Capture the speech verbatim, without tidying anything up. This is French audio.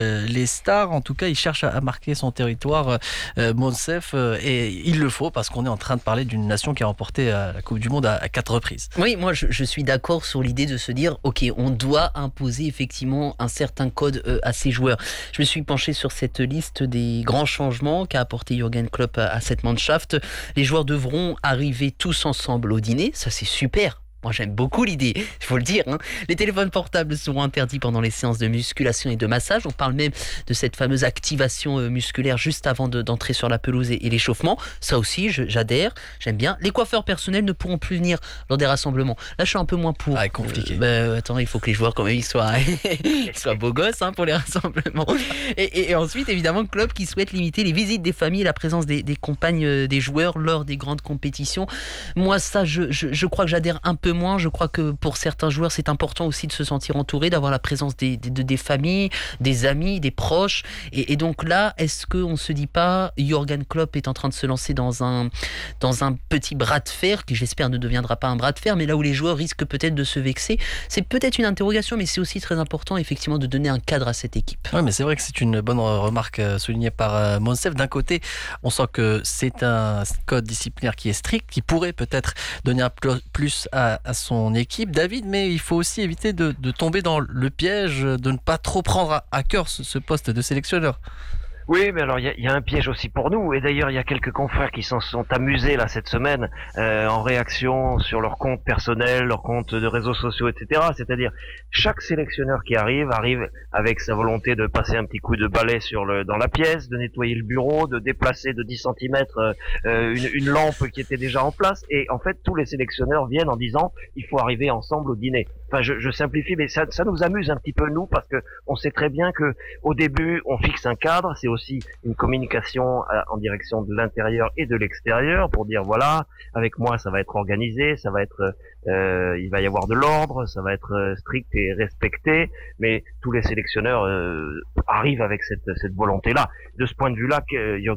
Euh, les stars, en tout cas, ils cherchent à, à marquer son territoire, euh, Monsef, euh, et il le faut parce qu'on est en train de parler d'une nation qui a remporté euh, la Coupe du Monde à, à quatre reprises. Oui, moi je, je suis d'accord sur l'idée de se dire, ok, on doit imposer effectivement un certain code euh, à ces joueurs. Je me suis penché sur cette liste des grands changements qu'a apporté Jürgen Klopp à, à cette Mannschaft. Les joueurs devront arriver tous ensemble au dîner, ça c'est super. Moi, j'aime beaucoup l'idée, il faut le dire. Hein. Les téléphones portables seront interdits pendant les séances de musculation et de massage. On parle même de cette fameuse activation euh, musculaire juste avant de, d'entrer sur la pelouse et, et l'échauffement. Ça aussi, je, j'adhère, j'aime bien. Les coiffeurs personnels ne pourront plus venir lors des rassemblements. Là, je suis un peu moins pour. Ah, compliqué. Euh, bah, attends, il faut que les joueurs, quand même, ils soient, ils soient beaux gosses hein, pour les rassemblements. Et, et, et ensuite, évidemment, Klopp qui souhaite limiter les visites des familles et la présence des, des compagnes euh, des joueurs lors des grandes compétitions. Moi, ça, je, je, je crois que j'adhère un peu moins. Je crois que pour certains joueurs, c'est important aussi de se sentir entouré, d'avoir la présence des, des, des familles, des amis, des proches. Et, et donc là, est-ce qu'on ne se dit pas, Jürgen Klopp est en train de se lancer dans un, dans un petit bras de fer, qui j'espère ne deviendra pas un bras de fer, mais là où les joueurs risquent peut-être de se vexer, c'est peut-être une interrogation, mais c'est aussi très important effectivement de donner un cadre à cette équipe. Oui, mais c'est vrai que c'est une bonne remarque soulignée par Monsef. D'un côté, on sent que c'est un code disciplinaire qui est strict, qui pourrait peut-être donner un plus à, à son équipe, David, mais il faut aussi éviter de, de tomber dans le piège, de ne pas trop prendre à, à cœur ce, ce poste de sélectionneur. Oui, mais alors il y a, y a un piège aussi pour nous, et d'ailleurs il y a quelques confrères qui s'en sont amusés là cette semaine euh, en réaction sur leur compte personnel, leur compte de réseaux sociaux, et cetera. C'est-à-dire chaque sélectionneur qui arrive arrive avec sa volonté de passer un petit coup de balai sur le dans la pièce, de nettoyer le bureau, de déplacer de dix centimètres euh, une, une lampe qui était déjà en place, et en fait tous les sélectionneurs viennent en disant il faut arriver ensemble au dîner. Enfin, je, je simplifie, mais ça, ça nous amuse un petit peu nous parce que on sait très bien que au début on fixe un cadre, c'est aussi une communication en direction de l'intérieur et de l'extérieur pour dire voilà, avec moi ça va être organisé, ça va être, euh, il va y avoir de l'ordre, ça va être strict et respecté, mais tous les sélectionneurs euh, arrivent avec cette, cette volonté-là. De ce point de vue-là,